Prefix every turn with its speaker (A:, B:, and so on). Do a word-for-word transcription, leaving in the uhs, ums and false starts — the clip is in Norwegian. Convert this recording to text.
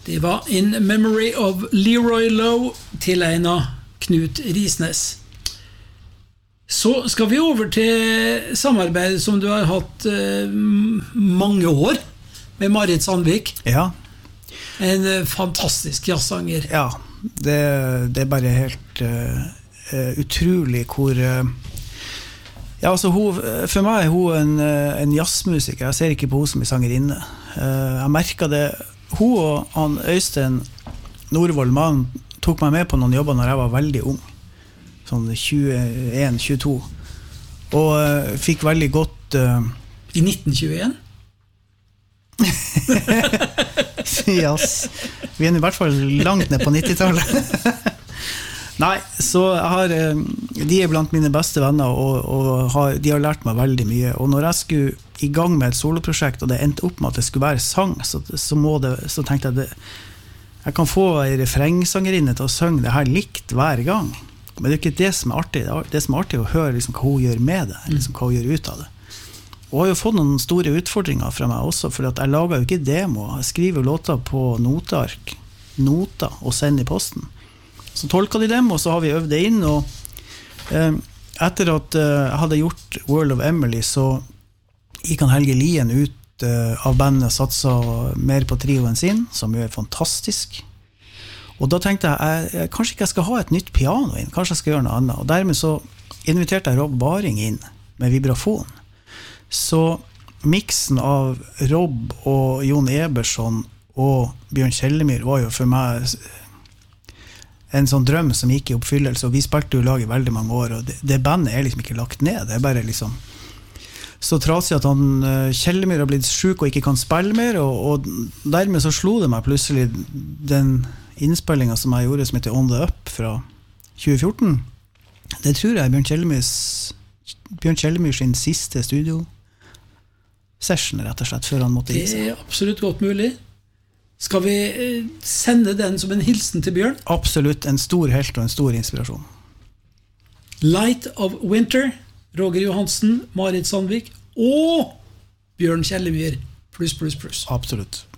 A: Det var In Memory of Leroy Lowe til en av Knut Risnes. Så skal vi over til samarbeid som du har hatt eh, mange år med Marit Sandvik.
B: Ja.
A: En eh, fantastisk jazzsanger.
B: Ja, det, det er bare helt uh, utrolig hvor... Uh, ja, altså, hun, for meg er hun en, en jazzmusiker. Jeg ser ikke på hun som en sangerinne. Uh, jeg merket det. Hun og han Øystein Norvoll, man tok meg med på noen jobber når jeg var veldig ung. Sånn tjueen tjueto. Og uh, fikk veldig godt... Uh,
A: I nitten tjueen?
B: Yes. Vi er i hvert fall langt ned på nittitallet. Nei, så jeg har, de er blant mine beste venner, og, og har, de har lært meg veldig mye. Og når jeg skulle i gang med et soloprosjekt, og det endte opp med at det skulle være sang, så, så, må det, så tenkte jeg det, jeg kan få en refrengsangerinne til å synge det her likt hver gang. Men det er ikke det som er artig. Det som er artig er å høre liksom, hva hun gjør med det, liksom, hva hun gjør ut av det. Og jeg har jo fått noen store utfordringer fra meg også, for jeg lager jo ikke demo. Jeg skriver låter på noteark, noter, og sender i posten. Så tolket de dem, og så har vi øvd det inn, og eh, etter at eh, jeg hadde gjort World of Emily, så gikk han Helge Lien ut eh, av bandet, satset mer på trioen sin, som jo er fantastisk. Og da tenkte jeg, jeg, jeg, kanskje ikke jeg skal ha et nytt piano inn, kanskje jeg skal gjøre noe annet. Og dermed så inviterte jeg Rob Baring inn med vibrafon. Så mixen av Rob og Jon Eberson og Bjørn Kjellemyr var jo for meg en sånn drøm som gikk i oppfyllelse, og vi spilte jo lag i veldig mange år, og det, det bandet er liksom ikke lagt ned, det er bare liksom så trasig at han Kjellemyr har blitt syk og ikke kan spille mer, og, og dermed så slo det meg plutselig den innspillingen som jeg gjorde, som heter On The Up fra tjue fjorten. Det tror jeg er Bjørn Kjellemyrs Bjørn Kjellemyr sin siste studio session, rett og slett, før han måtte gi seg.
A: Det er absolutt godt mulig. Skal vi sende den som en hilsen til Bjørn?
B: Absolutt, en stor helt og en stor inspirasjon.
A: Light of Winter, Roger Johansen, Marit Sandvik og Bjørn Kjellemyr, pluss, pluss, pluss.
B: Absolutt.